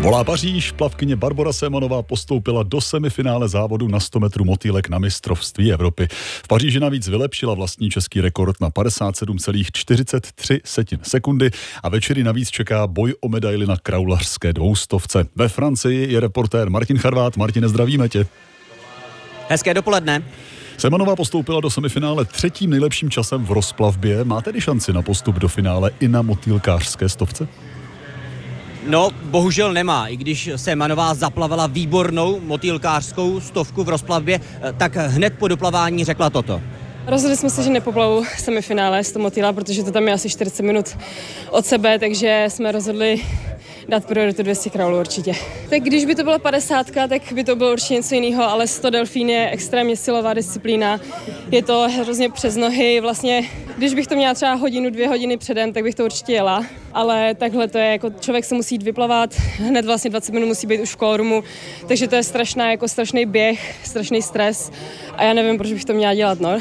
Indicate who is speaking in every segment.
Speaker 1: Volá Paříž, plavkyně Barbora Sémanová postoupila do semifinále závodu na 100 metrů motýlek na mistrovství Evropy. V Paříži navíc vylepšila vlastní český rekord na 57,43 sekundy a večery navíc čeká boj o medaili na kraulařské 200. Ve Francii je reportér Martin Charvát. Martine, zdravíme tě.
Speaker 2: Hezké dopoledne.
Speaker 1: Sémanová postoupila do semifinále třetím nejlepším časem v rozplavbě. Má tedy šanci na postup do finále i na motýlkářské 100?
Speaker 2: No, bohužel nemá. I když Sémanová zaplavila výbornou motýlkářskou 100 v rozplavbě, tak hned po doplavání řekla toto.
Speaker 3: Rozhodli jsme se, že nepoplavu semifinále 100 motýla, protože to tam je asi 40 minut od sebe, takže jsme rozhodli dát prioritu 200 kraulů určitě. Tak když by to byla 50, tak by to bylo určitě něco jiného, ale 100 delfín je extrémně silová disciplína. Je to hrozně přes nohy, vlastně když bych to měla třeba hodinu, 2 hodiny předem, tak bych to určitě jela. Ale takhle to je, jako člověk se musí jít vyplavat, hned vlastně 20 minut musí být už v kolorumu, takže to je strašný běh, strašný stres a já nevím, proč bych to měla dělat, no.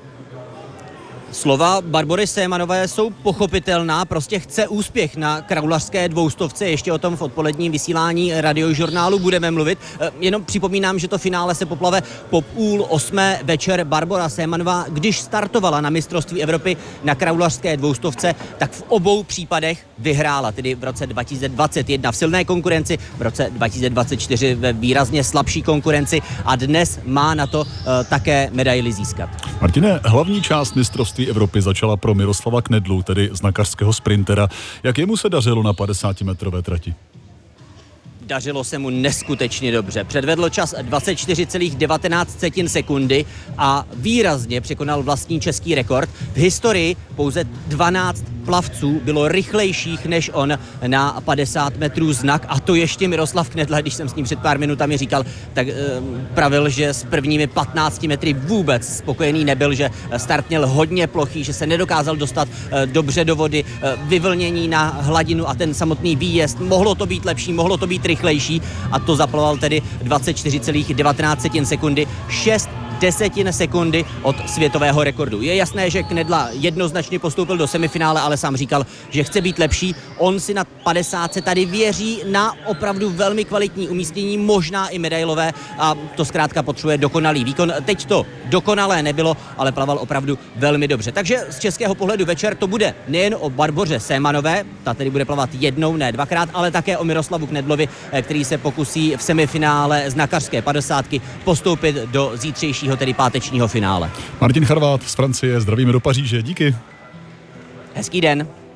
Speaker 2: Slova Barbory Sémanové jsou pochopitelná, prostě chce úspěch na kraulařské 200. Ještě o tom v odpoledním vysílání radiožurnálu budeme mluvit. Jenom připomínám, že to finále se poplave po 7:30 večer. Barbora Sémanová, když startovala na mistrovství Evropy na kraulařské 200, tak v obou případech vyhrála, tedy v roce 2021 v silné konkurenci, v roce 2024 ve výrazně slabší konkurenci a dnes má na to také medaili získat.
Speaker 1: Martine, hlavní část mistrovství Evropy začala pro Miroslava Knedlu, tedy znakařského sprintera. Jak jemu se dařilo na 50-metrové trati?
Speaker 2: Dařilo se mu neskutečně dobře. Předvedl čas 24,19 sekundy a výrazně překonal vlastní český rekord. V historii pouze 12 plavců bylo rychlejších než on na 50 metrů znak a to ještě Miroslav Knedla, když jsem s ním před pár minutami říkal, tak pravil, že s prvními 15 metry vůbec spokojený nebyl, že start měl hodně plochý, že se nedokázal dostat dobře do vody, vyvlnění na hladinu a ten samotný výjezd. Mohlo to být lepší, mohlo to být rychlejší a to zaplaval tedy 24,19 sekundy, 6 desetin sekundy od světového rekordu. Je jasné, že Knedla jednoznačně postoupil do semifinále, ale sám říkal, že chce být lepší. On si na 50 se tady věří na opravdu velmi kvalitní umístění, možná i medailové a to zkrátka potřebuje dokonalý výkon. Teď to dokonalé nebylo, ale plaval opravdu velmi dobře. Takže z českého pohledu večer to bude nejen o Barboře Sémanové, ta tedy bude plavat jednou, ne dvakrát, ale také o Miroslavu Knedlovi, který se pokusí v semifinále znakařské 50 postoupit do zítřejšího, tedy pátečního finále.
Speaker 1: Martin Charvát z Francie, zdravíme do Paříže, díky.
Speaker 2: Hezký den.